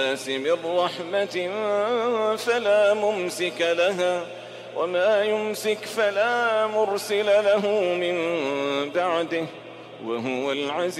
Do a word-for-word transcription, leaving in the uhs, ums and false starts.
من رحمة فلا ممسك لها وما يمسك فلا مرسل له من بعده وهو العزيز